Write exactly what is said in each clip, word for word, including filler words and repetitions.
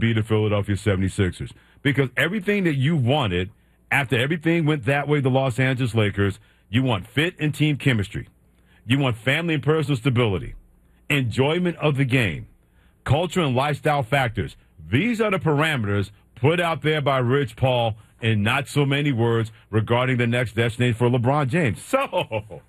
be the Philadelphia seventy-sixers. Because everything that you wanted, after everything went that way, the Los Angeles Lakers, you want fit and team chemistry. You want family and personal stability, enjoyment of the game, culture and lifestyle factors. These are the parameters put out there by Rich Paul in not so many words regarding the next destination for LeBron James. So,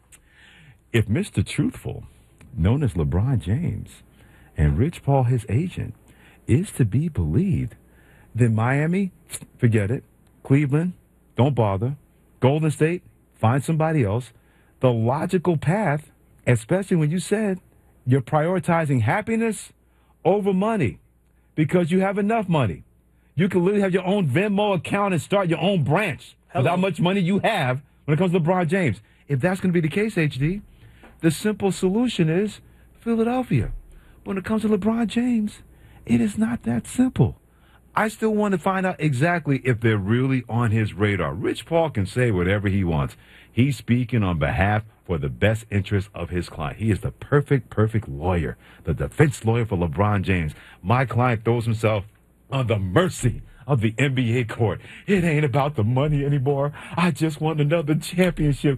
if Mister Truthful, known as LeBron James, and Rich Paul, his agent, is to be believed, then Miami, forget it. Cleveland, don't bother. Golden State, find somebody else. The logical path, especially when you said you're prioritizing happiness over money because you have enough money. You can literally have your own Venmo account and start your own branch Hello. with how much money you have when it comes to LeBron James. If that's going to be the case, H D, the simple solution is Philadelphia. When it comes to LeBron James, it is not that simple. I still want to find out exactly if they're really on his radar. Rich Paul can say whatever he wants. He's speaking on behalf for the best interest of his client. He is the perfect, perfect lawyer, the defense lawyer for LeBron James. My client throws himself on the mercy of the N B A court. It ain't about the money anymore. I just want another championship.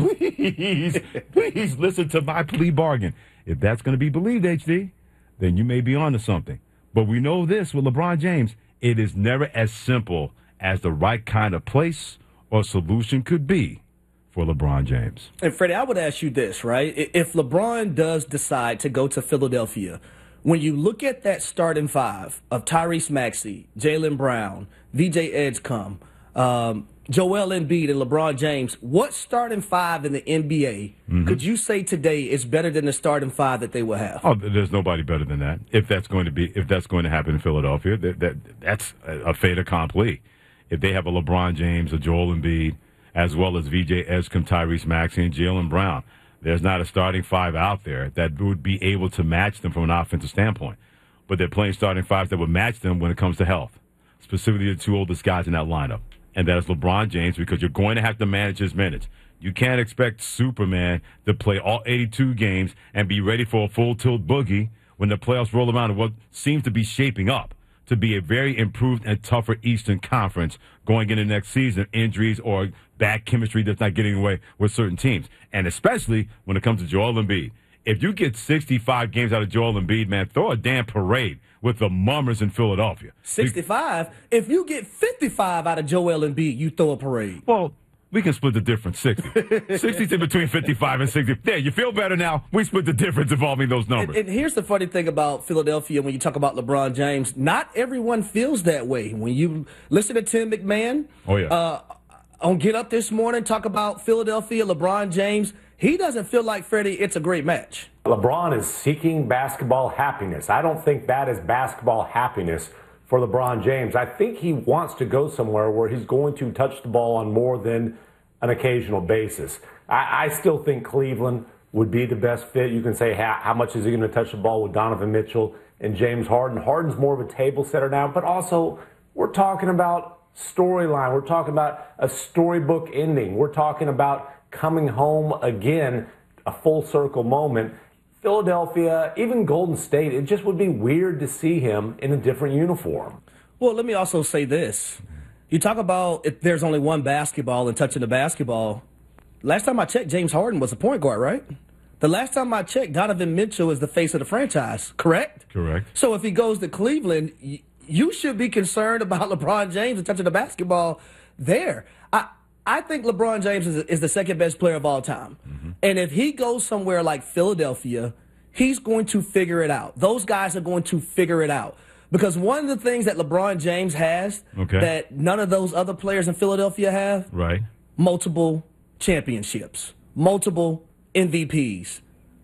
Please, please listen to my plea bargain. If that's going to be believed, H D, then you may be onto something. But we know this with LeBron James, it is never as simple as the right kind of place or solution could be for LeBron James. And Freddie, I would ask you this, right? If LeBron does decide to go to Philadelphia, when you look at that starting five of Tyrese Maxey, Jaylen Brown, V J Edgecombe, um, Joel Embiid, and LeBron James, what starting five in the N B A mm-hmm. could you say today is better than the starting five that they will have? Oh, there's nobody better than that. If that's going to be, if that's going to happen in Philadelphia, that, that that's a fait accompli. If they have a LeBron James, a Joel Embiid, as well as V J Edgecombe, Tyrese Maxey, and Jaylen Brown, there's not a starting five out there that would be able to match them from an offensive standpoint. But they're playing starting fives that would match them when it comes to health, specifically the two oldest guys in that lineup. And that is LeBron James, because you're going to have to manage his minutes. You can't expect Superman to play all eighty-two games and be ready for a full tilt boogie when the playoffs roll around in what seems to be shaping up to be a very improved and tougher Eastern Conference going into next season, injuries or bad chemistry that's not getting away with certain teams. And especially when it comes to Joel Embiid. If you get sixty-five games out of Joel Embiid, man, throw a damn parade with the Mummers in Philadelphia. sixty-five? If you get fifty-five out of Joel Embiid, you throw a parade. Well, we can split the difference, sixty. sixty's in between fifty-five and sixty. There, you feel better now? We split the difference involving those numbers. And, and here's the funny thing about Philadelphia when you talk about LeBron James. Not everyone feels that way. When you listen to Tim McMahon oh, yeah. uh, on Get Up this morning, talk about Philadelphia, LeBron James, he doesn't feel like, Freddie, it's a great match. LeBron is seeking basketball happiness. I don't think that is basketball happiness for LeBron James. I think he wants to go somewhere where he's going to touch the ball on more than an occasional basis. I, I still think Cleveland would be the best fit. You can say how, how much is he going to touch the ball with Donovan Mitchell and James Harden. Harden's more of a table setter now, but also we're talking about storyline. We're talking about a storybook ending. We're talking about coming home again, a full circle moment. Philadelphia, even Golden State, it just would be weird to see him in a different uniform. Well, let me also say this. You talk about if there's only one basketball and touching the basketball. Last time I checked, James Harden was a point guard, right? The last time I checked, Donovan Mitchell is the face of the franchise, correct? Correct. So if he goes to Cleveland, you should be concerned about LeBron James and touching the basketball there. I I think LeBron James is, is the second best player of all time. Mm-hmm. And if he goes somewhere like Philadelphia, he's going to figure it out. Those guys are going to figure it out. Because one of the things that LeBron James has okay. that none of those other players in Philadelphia have, right? Multiple championships, multiple M V Ps,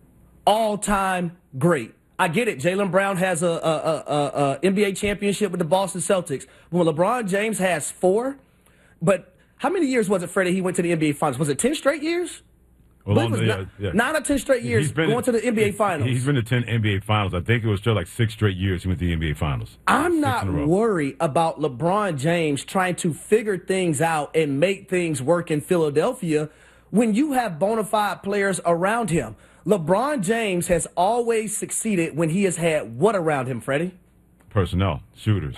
all-time great. I get it. Jaylen Brown has a, a, a, a, a N B A championship with the Boston Celtics. When LeBron James has four, but how many years was it, Freddie, he went to the N B A Finals? Was it ten straight years? Well, it was yeah, not, yeah. nine or ten straight years going in, to the N B A Finals. He's been to ten N B A Finals. I think it was still like six straight years he went to the N B A Finals. I'm six not worried about LeBron James trying to figure things out and make things work in Philadelphia when you have bona fide players around him. LeBron James has always succeeded when he has had what around him, Freddie? Personnel, shooters.